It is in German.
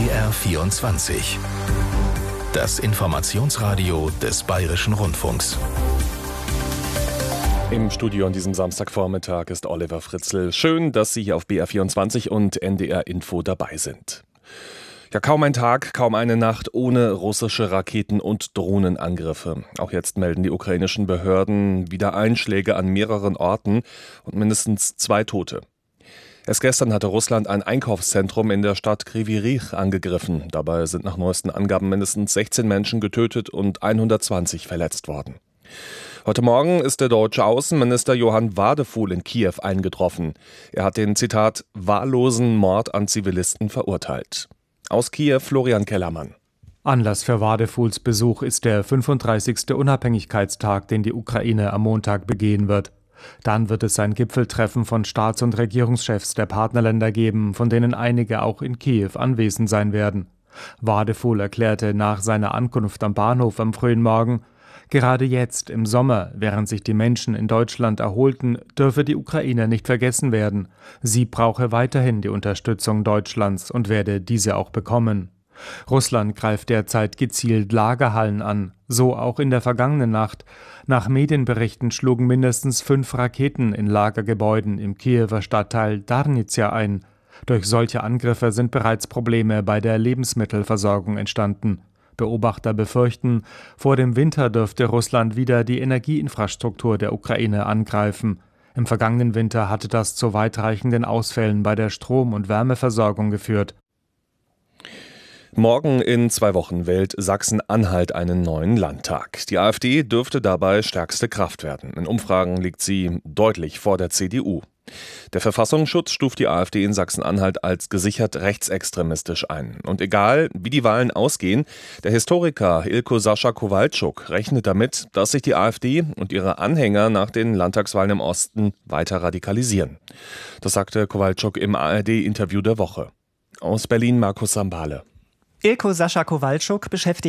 BR24. Das Informationsradio des Bayerischen Rundfunks. Im Studio an diesem Samstagvormittag ist Oliver Fritzl. Schön, dass Sie hier auf BR24 und NDR Info dabei sind. Ja, kaum ein Tag, kaum eine Nacht ohne russische Raketen- und Drohnenangriffe. Auch jetzt melden die ukrainischen Behörden wieder Einschläge an mehreren Orten und mindestens 2 Tote. Erst gestern hatte Russland ein Einkaufszentrum in der Stadt Kryvyi Rih angegriffen. Dabei sind nach neuesten Angaben mindestens 16 Menschen getötet und 120 verletzt worden. Heute Morgen ist der deutsche Außenminister Johann Wadefuhl in Kiew eingetroffen. Er hat den, Zitat, wahllosen Mord an Zivilisten verurteilt. Aus Kiew Florian Kellermann. Anlass für Wadefuhls Besuch ist der 35. Unabhängigkeitstag, den die Ukraine am Montag begehen wird. Dann wird es ein Gipfeltreffen von Staats- und Regierungschefs der Partnerländer geben, von denen einige auch in Kiew anwesend sein werden. Wadefuhl erklärte nach seiner Ankunft am Bahnhof am frühen Morgen: Gerade jetzt, im Sommer, während sich die Menschen in Deutschland erholten, dürfe die Ukraine nicht vergessen werden. Sie brauche weiterhin die Unterstützung Deutschlands und werde diese auch bekommen. Russland greift derzeit gezielt Lagerhallen an, so auch in der vergangenen Nacht. Nach Medienberichten schlugen mindestens 5 Raketen in Lagergebäuden im Kiewer Stadtteil Darnizja ein. Durch solche Angriffe sind bereits Probleme bei der Lebensmittelversorgung entstanden. Beobachter befürchten, vor dem Winter dürfte Russland wieder die Energieinfrastruktur der Ukraine angreifen. Im vergangenen Winter hatte das zu weitreichenden Ausfällen bei der Strom- und Wärmeversorgung geführt. Morgen in 2 Wochen wählt Sachsen-Anhalt einen neuen Landtag. Die AfD dürfte dabei stärkste Kraft werden. In Umfragen liegt sie deutlich vor der CDU. Der Verfassungsschutz stuft die AfD in Sachsen-Anhalt als gesichert rechtsextremistisch ein. Und egal, wie die Wahlen ausgehen, der Historiker Ilko Sascha Kowalczuk rechnet damit, dass sich die AfD und ihre Anhänger nach den Landtagswahlen im Osten weiter radikalisieren. Das sagte Kowalczuk im ARD-Interview der Woche. Aus Berlin Markus Sambale. Ilko Sascha Kowalczuk beschäftigt